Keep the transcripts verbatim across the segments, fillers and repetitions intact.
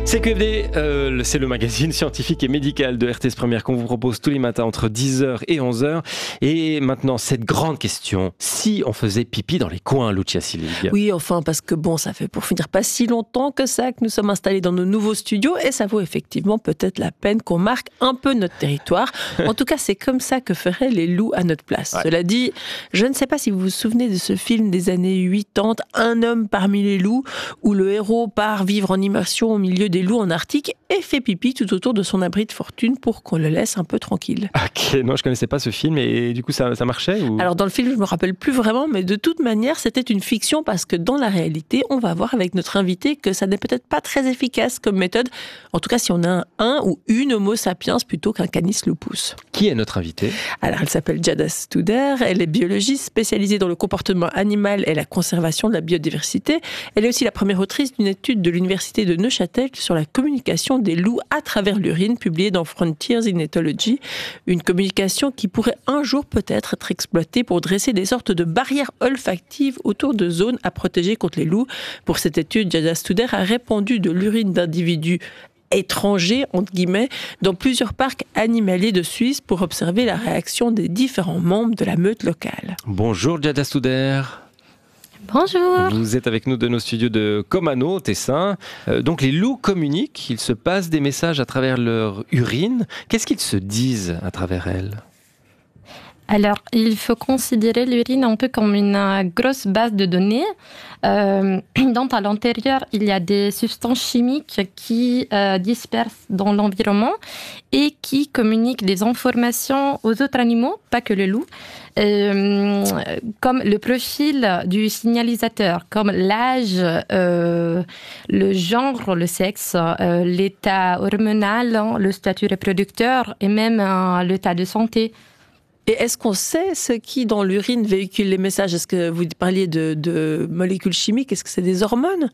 C Q F D, euh, c'est le magazine scientifique et médical de R T S Première qu'on vous propose tous les matins entre dix heures et onze heures. Et maintenant, cette grande question, si on faisait pipi dans les coins, Lucia Sillig? Oui, enfin, parce que bon, ça fait pour finir pas si longtemps que ça que nous sommes installés dans nos nouveaux studios et ça vaut effectivement peut-être la peine qu'on marque un peu notre territoire. En tout cas, c'est comme ça que feraient les loups à notre place. Ouais. Cela dit, je ne sais pas si vous vous souvenez de ce film des années quatre-vingt-dix, Un homme parmi les loups, où le héros part vivre en immersion au milieu des loups en Arctique et fait pipi tout autour de son abri de fortune pour qu'on le laisse un peu tranquille. Ok, non, je connaissais pas ce film et du coup ça, ça marchait ou... Alors dans le film, je me rappelle plus vraiment, mais de toute manière, c'était une fiction parce que dans la réalité, on va voir avec notre invité que ça n'est peut-être pas très efficace comme méthode. En tout cas, si on a un, un ou une Homo sapiens plutôt qu'un Canis lupus. Qui est notre invité? Alors, elle s'appelle Giada Studer. Elle est biologiste spécialisée dans le comportement animal et la conservation de la biodiversité. Elle est aussi la première autrice d'une étude de l'université de Neuchâtel sur la communication des loups à travers l'urine, publiée dans Frontiers in Ethology. Une communication qui pourrait un jour peut-être être exploitée pour dresser des sortes de barrières olfactives autour de zones à protéger contre les loups. Pour cette étude, Giada Studer a répandu de l'urine d'individus étrangers, entre guillemets, dans plusieurs parcs animaliers de Suisse pour observer la réaction des différents membres de la meute locale. Bonjour Giada Studer. Bonjour. Vous êtes avec nous de nos studios de Comano, Tessin. Euh, donc les loups communiquent, ils se passent des messages à travers leur urine. Qu'est-ce qu'ils se disent à travers elle ? Alors, il faut considérer l'urine un peu comme une grosse base de données euh, dont à l'intérieur, il y a des substances chimiques qui euh, dispersent dans l'environnement et qui communiquent des informations aux autres animaux, pas que le loup, euh, comme le profil du signalisateur, comme l'âge, euh, le genre, le sexe, euh, l'état hormonal, le statut reproducteur et même euh, l'état de santé. Et est-ce qu'on sait ce qui, dans l'urine, véhicule les messages? Est-ce que vous parliez de, de molécules chimiques? Est-ce que c'est des hormones?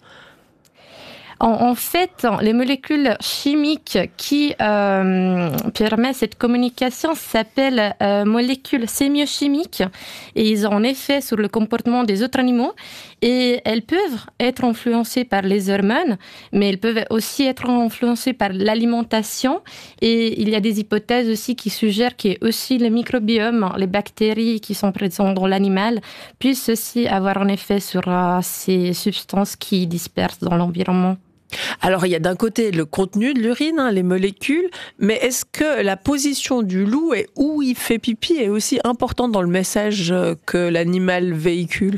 En, en fait, les molécules chimiques qui euh, permettent cette communication s'appellent euh, molécules sémiochimiques et ils ont un effet sur le comportement des autres animaux et elles peuvent être influencées par les hormones, mais elles peuvent aussi être influencées par l'alimentation et il y a des hypothèses aussi qui suggèrent que aussi le microbiome, les bactéries qui sont présentes dans l'animal puissent aussi avoir un effet sur euh, ces substances qui dispersent dans l'environnement. Alors, il y a d'un côté le contenu de l'urine, hein, les molécules, mais est-ce que la position du loup et où il fait pipi est aussi importante dans le message que l'animal véhicule?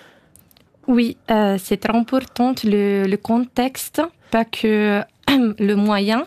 Oui, euh, c'est très important, le, le contexte, pas que le moyen.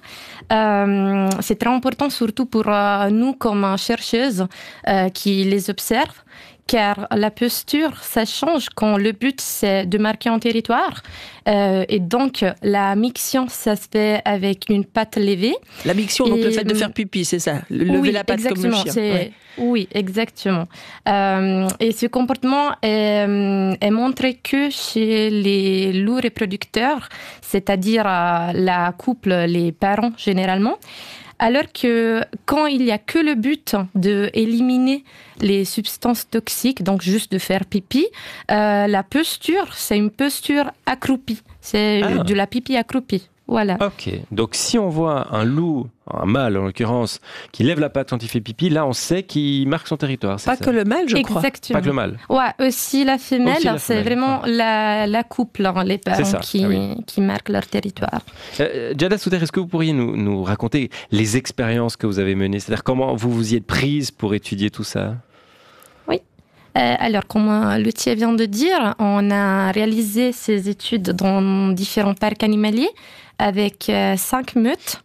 Euh, c'est très important surtout pour euh, nous comme chercheuses euh, qui les observent. Car la posture, ça change quand le but, c'est de marquer un territoire. Euh, et donc, la miction, ça se fait avec une patte levée. La miction, et donc le fait de faire pipi, c'est ça? Lever oui, la patte comme le chien. C'est... Ouais. Oui, exactement. Euh, et ce comportement est, est montré que chez les loups reproducteurs, c'est-à-dire euh, la couple, les parents généralement. Alors que quand il n'y a que le but d'éliminer les substances toxiques, donc juste de faire pipi, euh, la posture, c'est une posture accroupie. C'est ah. de la pipi accroupie. Voilà. Ok, donc si on voit un loup, un mâle en l'occurrence, qui lève la patte quand il fait pipi, là on sait qu'il marque son territoire. C'est pas ça? Que le mâle, je Exactement. crois. Pas que le mâle. Ouais, aussi la femelle, aussi la c'est femelle. vraiment ouais. la, la couple, hein, les parents qui, ah oui. qui marquent leur territoire. Euh, Giada Studer, est-ce que vous pourriez nous, nous raconter les expériences que vous avez menées? C'est-à-dire comment vous vous y êtes prise pour étudier tout ça? Oui. Euh, alors, comme Lucia vient de dire, on a réalisé ces études dans différents parcs animaliers avec euh, cinq meutes.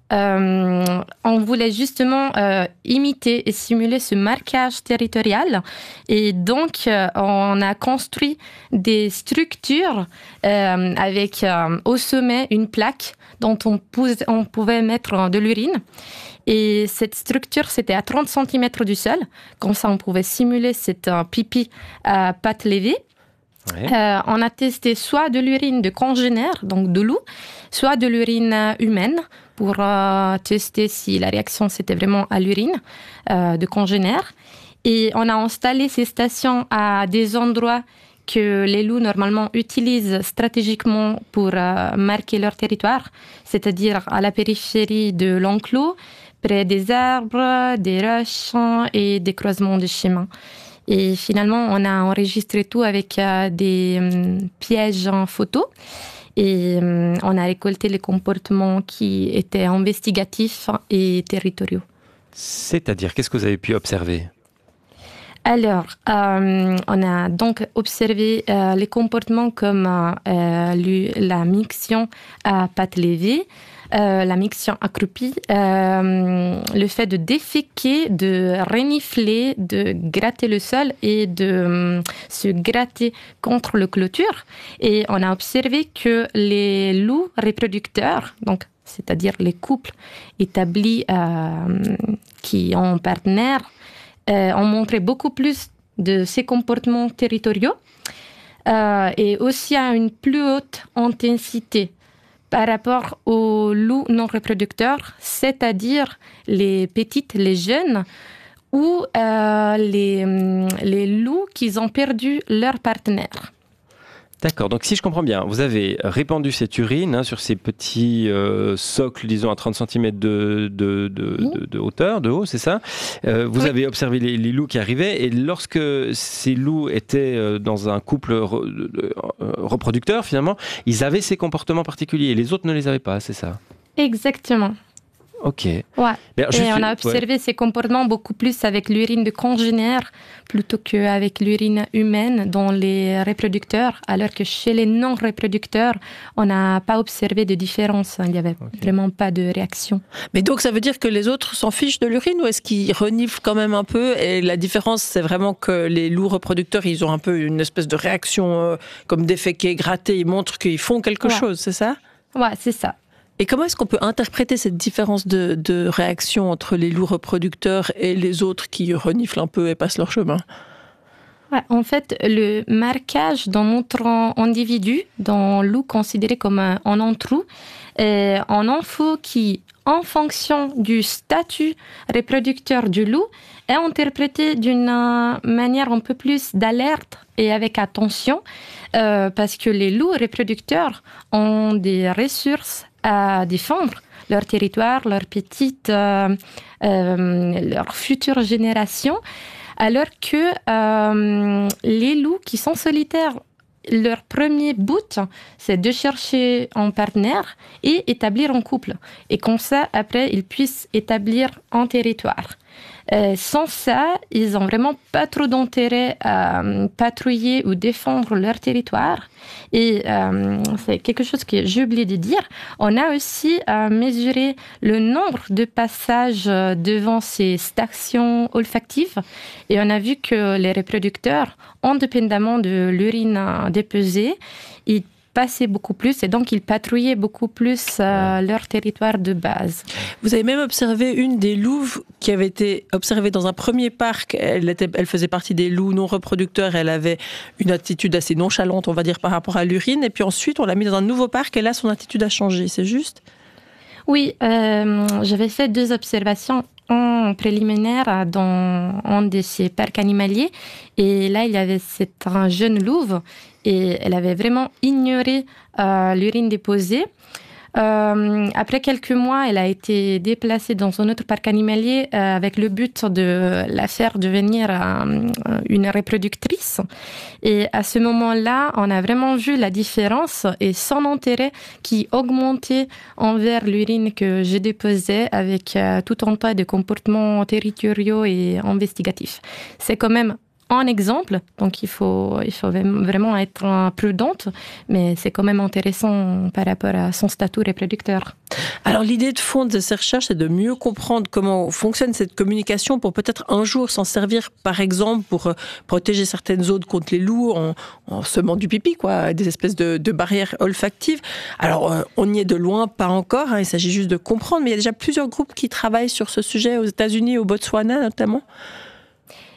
Euh, on voulait justement euh, imiter et simuler ce marquage territorial et donc euh, on a construit des structures euh, avec euh, au sommet une plaque dont on, pou- on pouvait mettre de l'urine. Et cette structure, c'était à trente centimètres du sol. Comme ça, on pouvait simuler cette euh, pipi à patte levée. Ouais. Euh, on a testé soit de l'urine de congénères, donc de loup, soit de l'urine humaine pour euh, tester si la réaction c'était vraiment à l'urine euh, de congénères. Et on a installé ces stations à des endroits que les loups normalement utilisent stratégiquement pour euh, marquer leur territoire, c'est-à-dire à la périphérie de l'enclos, près des arbres, des roches et des croisements de chemins. Et finalement, on a enregistré tout avec euh, des euh, pièges en photo. Et euh, on a récolté les comportements qui étaient investigatifs et territoriaux. C'est-à-dire, qu'est-ce que vous avez pu observer ? Alors, euh, on a donc observé euh, les comportements comme euh, lui, la miction à pattes levées, euh, la miction accroupie, euh, le fait de déféquer, de renifler, de gratter le sol et de euh, se gratter contre le clôture. Et on a observé que les loups reproducteurs, donc c'est-à-dire les couples établis euh, qui ont partenaire, Euh, ont montré beaucoup plus de ces comportements territoriaux euh, et aussi à une plus haute intensité par rapport aux loups non reproducteurs, c'est-à-dire les petites, les jeunes, ou euh, les, les loups qui ont perdu leur partenaire. D'accord, donc si je comprends bien, vous avez répandu cette urine hein, sur ces petits euh, socles, disons à trente centimètres de, de, de, de, de hauteur, de haut, c'est ça euh, Vous oui. avez observé les, les loups qui arrivaient et lorsque ces loups étaient dans un couple re, de, euh, reproducteur, finalement, ils avaient ces comportements particuliers et les autres ne les avaient pas, c'est ça ? Exactement. Ok. Ouais. Alors, et on a observé ouais. ces comportements beaucoup plus avec l'urine de congénères plutôt qu'avec l'urine humaine dans les reproducteurs, alors que chez les non-reproducteurs, on n'a pas observé de différence. Il n'y avait okay. vraiment pas de réaction. Mais donc, ça veut dire que les autres s'en fichent de l'urine ou est-ce qu'ils reniflent quand même un peu ? Et la différence, c'est vraiment que les loups reproducteurs, ils ont un peu une espèce de réaction euh, comme déféquer, gratter. Ils montrent qu'ils font quelque ouais. chose, c'est ça ? Ouais, c'est ça. Et comment est-ce qu'on peut interpréter cette différence de, de réaction entre les loups reproducteurs et les autres qui reniflent un peu et passent leur chemin ? Ouais, en fait, le marquage dans notre individu, dans loup considéré comme un, un intrus, est un info qui, en fonction du statut reproducteur du loup, est interprété d'une manière un peu plus d'alerte et avec attention, euh, parce que les loups reproducteurs ont des ressources à défendre leur territoire, leurs petites, euh, euh, leurs futures générations, alors que euh, les loups qui sont solitaires, leur premier but, c'est de chercher un partenaire et établir un couple. Et comme ça, après, ils puissent établir un territoire. Euh, sans ça, ils n'ont vraiment pas trop d'intérêt à euh, patrouiller ou défendre leur territoire. Et euh, c'est quelque chose que j'ai oublié de dire. On a aussi euh, mesuré le nombre de passages devant ces stations olfactives. Et on a vu que les reproducteurs, indépendamment de l'urine dépesée, ils passaient beaucoup plus et donc ils patrouillaient beaucoup plus euh, leur territoire de base. Vous avez même observé une des louves qui avait été observée dans un premier parc. Elle, était, elle faisait partie des loups non reproducteurs. Elle avait une attitude assez nonchalante, on va dire, par rapport à l'urine. Et puis ensuite, on l'a mis dans un nouveau parc et là, son attitude a changé. C'est juste ? Oui, euh, j'avais fait deux observations en préliminaire dans un de ces parcs animaliers. Et là, il y avait cette, un jeune louve et elle avait vraiment ignoré euh, l'urine déposée. Euh, après quelques mois, elle a été déplacée dans un autre parc animalier euh, avec le but de la faire devenir euh, une reproductrice. Et à ce moment-là, on a vraiment vu la différence et son intérêt qui augmentait envers l'urine que je déposais avec euh, tout un tas de comportements territoriaux et investigatifs. C'est quand même un exemple, donc il faut, il faut vraiment être prudente, mais c'est quand même intéressant par rapport à son statut reproducteur. Alors l'idée de fond de ces recherches, c'est de mieux comprendre comment fonctionne cette communication pour peut-être un jour s'en servir, par exemple, pour protéger certaines zones contre les loups en, en semant du pipi, quoi, des espèces de, de barrières olfactives. Alors on y est de loin, pas encore, hein, il s'agit juste de comprendre, mais il y a déjà plusieurs groupes qui travaillent sur ce sujet aux États-Unis, au Botswana notamment.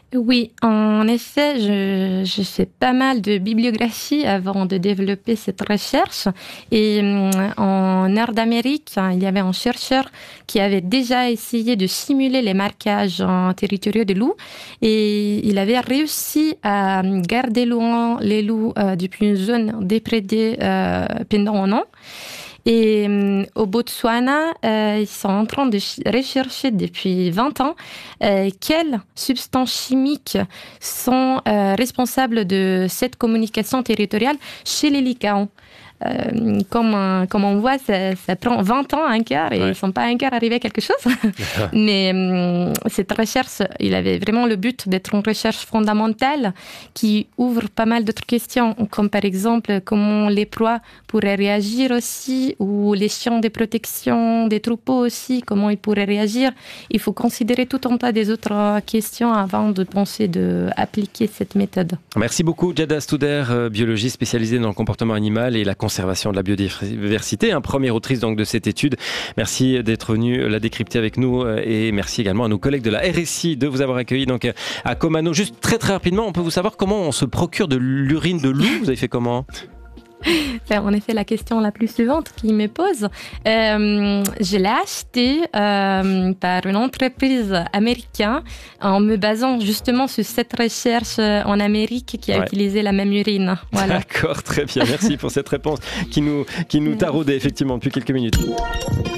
Oui, en effet, je, j'ai fait pas mal de bibliographie avant de développer cette recherche. Et en Nord d'Amérique, il y avait un chercheur qui avait déjà essayé de simuler les marquages territoriaux des loups. Et il avait réussi à garder loin les loups euh, depuis une zone déprédée euh, pendant un an. Et euh, au Botswana, euh, ils sont en train de ch- rechercher depuis vingt ans euh, quelles substances chimiques sont euh, responsables de cette communication territoriale chez les lycaons. Euh, comme, euh, comme on voit, ça, ça prend vingt ans, un quart, et ouais. Ils ne sont pas un quart arrivés à quelque chose. Mais euh, cette recherche, il avait vraiment le but d'être une recherche fondamentale qui ouvre pas mal d'autres questions, comme par exemple comment les proies pourraient réagir aussi, ou les chiens de protection des troupeaux aussi, comment ils pourraient réagir. Il faut considérer tout un tas des autres questions avant de penser d'appliquer cette méthode. Merci beaucoup, Djada Stouder, biologiste spécialisée dans le comportement animal et la conservation de la biodiversité, hein, première autrice donc de cette étude. Merci d'être venu la décrypter avec nous et merci également à nos collègues de la R S I de vous avoir accueillis donc à Komano. Juste très très rapidement, on peut vous savoir comment on se procure de l'urine de loup? Vous avez fait comment? C'est en effet la question la plus suivante qu'il me pose. Euh, je l'ai acheté euh, par une entreprise américaine en me basant justement sur cette recherche en Amérique qui a ouais. utilisé la même urine. Voilà. D'accord, très bien. Merci pour cette réponse qui nous, qui nous taraudait effectivement depuis quelques minutes.